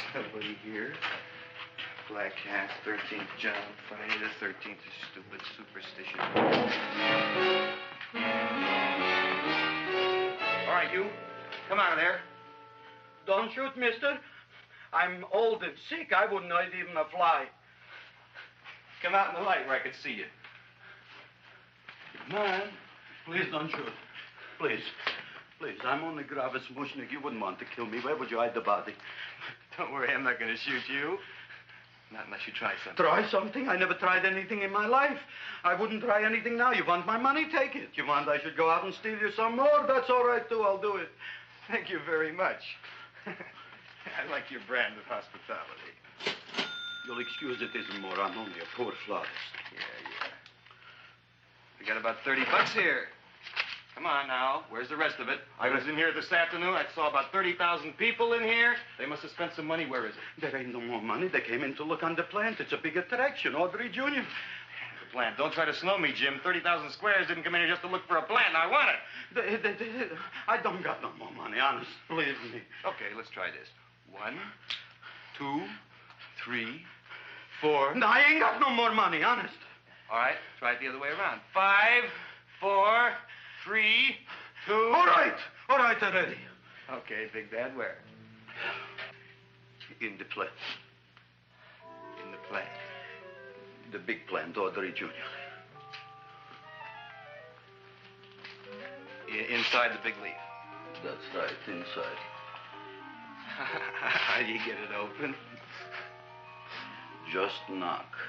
Nobody here. Black Cat, 13th John, Friday the 13th is stupid superstition. All right, you. Come out of there. Don't shoot, mister. I'm old and sick. I wouldn't hurt even a fly. Come out in the light where I can see you. Man, please don't shoot. Please. Please, I'm only Gravis Mushnik. You wouldn't want to kill me. Where would you hide the body? Don't worry, I'm not going to shoot you. Not unless you try something. Try something? I never tried anything in my life. I wouldn't try anything now. You want my money? Take it. You want I should go out and steal you some more? That's all right, too. I'll do it. Thank you very much. I like your brand of hospitality. You'll excuse it isn't more. I'm only a poor florist. Yeah. We got about $30 here. Come on now. Where's the rest of it? I was in here this afternoon. I saw about 30,000 people in here. They must have spent some money. Where is it? There ain't no more money. They came in to look on the plant. It's a big attraction. Audrey Jr. The plant. Don't try to slow me, Jim. 30,000 squares didn't come in here just to look for a plant. I want it. I don't got no more money, honest. Believe me. Okay, let's try this. 1, 2, 3, 4. No, I ain't got no more money, honest. All right, try it the other way around. 5, 4, 3, 2. All right already. Okay, Big Dad, where? In the plant. In the plant. The big plant, Audrey Jr. Inside the big leaf. That's right, inside. How do you get it open? Just knock.